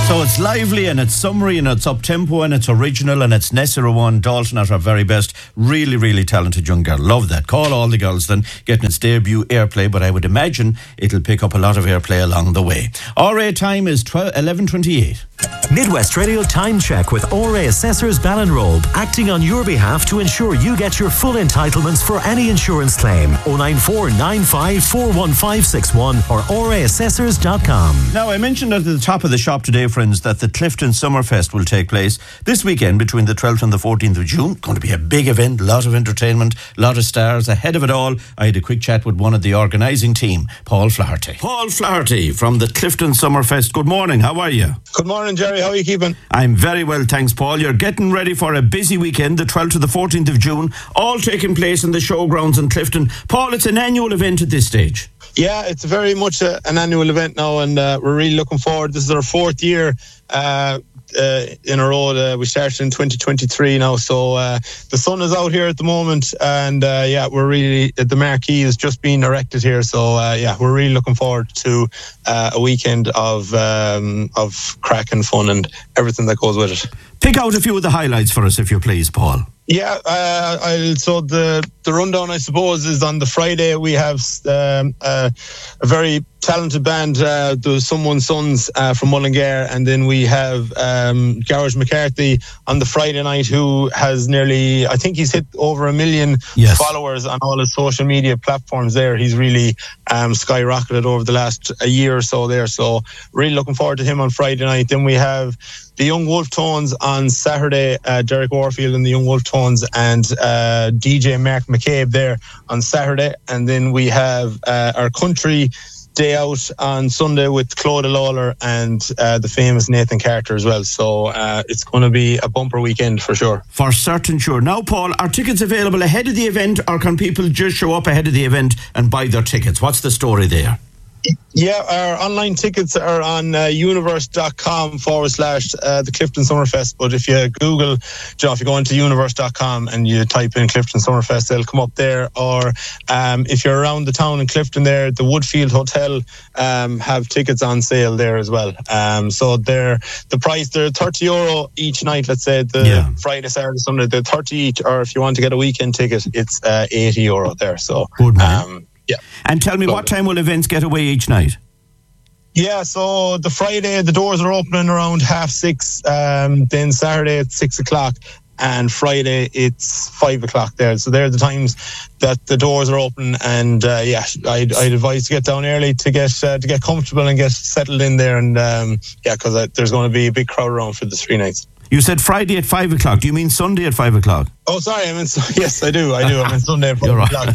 So it's lively and it's summery and it's up-tempo and it's original and it's Nessa Rowan Dalton at her very best. Really, really talented young girl. Love that. Call All the Girls then, getting its debut airplay, but I would imagine it'll pick up a lot of airplay along the way. RA time is 11:28. Midwest Radio Time Check with RA Assessors Ballinrobe, acting on your behalf to ensure you get your full entitlements for any insurance claim. 094 95 41561 or raassessors.com. Now, I mentioned at the top of the shop today, friends, that the Clifton Summerfest will take place this weekend between the 12th and the 14th of June. Going to be a big event, a lot of entertainment, a lot of stars. Ahead of it all, I had a quick chat with one of the organising team, Paul Flaherty. Paul Flaherty from the Clifton Summerfest. Good morning, how are you? Good morning, Jerry. How are you keeping? I'm very well, thanks, Paul. You're getting ready for a busy weekend, the 12th to the 14th of June, all taking place in the showgrounds in Clifton. Paul, it's an annual event at this stage. Yeah, it's very much an annual event now, and we're really looking forward. This is our fourth year in a row. We started in 2023 now, so the sun is out here at the moment, and we're really, the marquee is just being erected here, so we're really looking forward to a weekend of crack and fun and everything that goes with it. Pick out a few of the highlights for us, if you please, Paul. Yeah, so the rundown, I suppose, is on the Friday. We have a very talented band, the Someone Sons from Mullingar, and then we have Garage McCarthy on the Friday night, who has nearly, I think he's hit over 1 million followers on all his social media platforms there. He's really skyrocketed over the last a year or so there, so really looking forward to him on Friday night. Then we have the Young Wolf Tones on Saturday, Derek Warfield and the Young Wolf Tones, and DJ Mark McCabe there on Saturday. And then we have our country day out on Sunday with Clodagh Lawler and the famous Nathan Carter as well. So it's going to be a bumper weekend for sure. For certain, sure. Now, Paul, are tickets available ahead of the event, or can people just show up ahead of the event and buy their tickets? What's the story there? Yeah, our online tickets are on universe.com / the Clifton Summerfest. But if you Google, if you go into universe.com and you type in Clifton Summerfest, they'll come up there. Or if you're around the town in Clifton there, the Woodfield Hotel have tickets on sale there as well. So the price, they're €30 each night, let's say, Friday, Saturday, Sunday, they're 30 each. Or if you want to get a weekend ticket, it's €80 there. So good, man. Yeah. And tell me, what time will events get away each night? Yeah, so the Friday, the doors are opening around 6:30. Then Saturday it's 6:00. And Friday it's 5:00 there. So they're the times that the doors are open. And I'd advise to get down early to get comfortable and get settled in there. And because there's going to be a big crowd around for the 3 nights. You said Friday at 5:00. Do you mean Sunday at 5:00? Oh, sorry. Yes, I do. I mean Sunday at 5:00.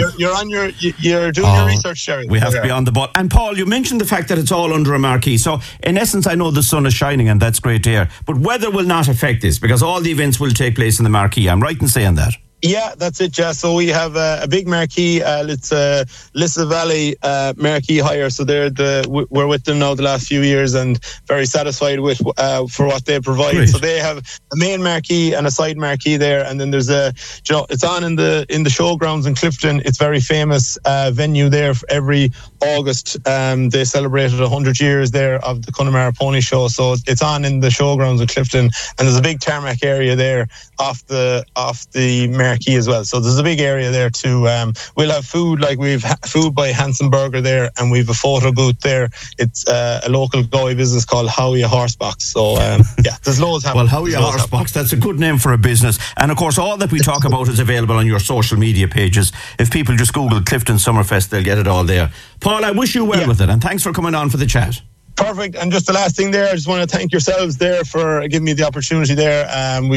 You're doing your research, Sherry. We have to be on the ball. And Paul, you mentioned the fact that it's all under a marquee. So in essence, I know the sun is shining, and that's great to hear. But weather will not affect this, because all the events will take place in the marquee. I'm right in saying that. Yeah, that's it, Jess. So we have a big marquee. It's Lissa Valley marquee hire. So we're with them now the last few years, and very satisfied with for what they provide. Great. So they have a main marquee and a side marquee there, and then there's it's on in the showgrounds in Clifton. It's very famous venue there. For every August, they celebrated 100 years there of the Connemara Pony Show. So it's on in the showgrounds in Clifton, and there's a big tarmac area there off the marquee as well. So there's a big area there too. We'll have food, like we've food by Hanson Burger there, and we've a photo booth there. It's a local Galway business called Howie Horsebox. So there's loads happening. Well, Howie Horsebox, that's a good name for a business. And of course, all that we talk about is available on your social media pages. If people just Google Clifton Summerfest, they'll get it all there. Paul, I wish you well with it, and thanks for coming on for the chat. Perfect. And just the last thing there, I just want to thank yourselves there for giving me the opportunity there.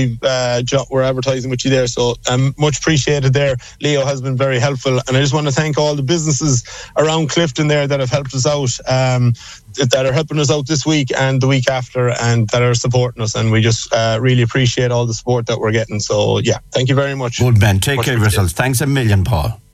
We're advertising with you there, so much appreciated there. Leo has been very helpful, and I just want to thank all the businesses around Clifton there that have helped us out, that are helping us out this week and the week after, and that are supporting us, and we just really appreciate all the support that we're getting. So thank you very much. Good man. Take care of yourselves. Thanks a million, Paul.